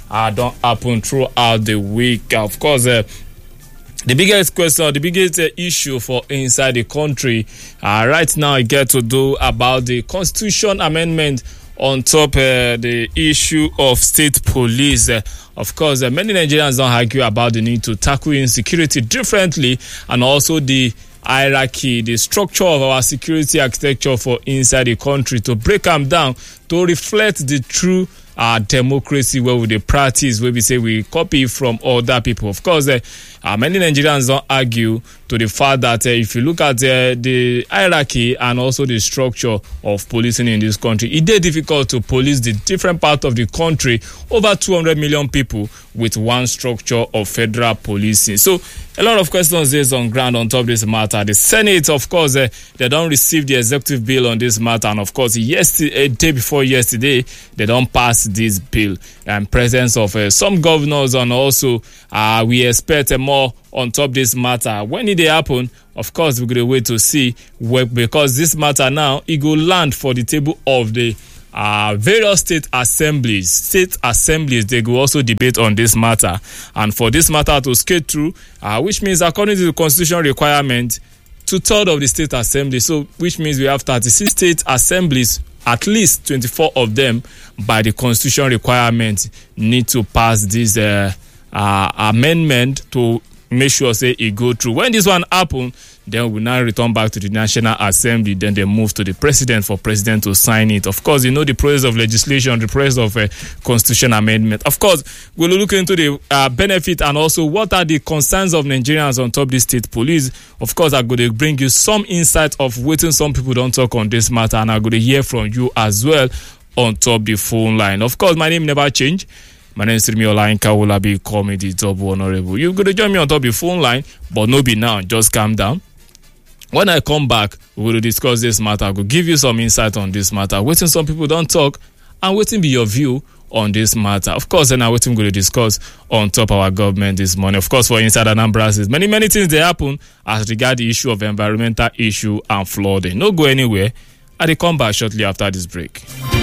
don't happen throughout the week. Of course, the biggest question, the biggest issue for inside the country right now, it get to do about the Constitution amendment on top the issue of state police. Of course, many Nigerians don't argue about the need to tackle insecurity differently, and also the hierarchy, the structure of our security architecture for inside the country, to break them down to reflect the true democracy where we practice, where we say we copy from other people. Of course, many Nigerians don't argue to the fact that if you look at the hierarchy and also the structure of policing in this country, it is difficult to police the different parts of the country, over 200 million people, with one structure of federal policing. So a lot of questions is on ground on top of this matter. The Senate, of course, they don't receive the executive bill on this matter, and of course, a day before yesterday, they don't pass this bill. And presence of some governors, and also we expect more on top of this matter. When it happen, of course, we're going to wait to see, because this matter now, it will land for the table of the various state assemblies. State assemblies, they will also debate on this matter. And for this matter to skate through, which means according to the constitutional requirement, 2/3 of the state assembly, so which means we have 36 state assemblies, at least 24 of them, by the constitutional requirement, need to pass this amendment to make sure say it go through. When this one happen, then we now return back to the National Assembly. Then they move to the president for president to sign it. Of course, you know the process of legislation, the process of a constitution amendment. Of course, we'll look into the benefit and also what are the concerns of Nigerians on top of the state police. Of course, I'm going to bring you some insight of waiting some people don't talk on this matter, and I'm going to hear from you as well on top the phone line. Of course, my name never change. My name is Rimi Olainka Wolabi, call me the Double Honorable. You're going to join me on top of the phone line, but no be now, just calm down. When I come back, we will discuss this matter. I will give you some insight on this matter. Waiting some people don't talk, and waiting be your view on this matter. Of course, then I waiting going to discuss on top of our government this morning. Of course, for Inside Anambra, many things they happen as regard the issue of environmental issue and flooding. No go anywhere. I will come back shortly after this break.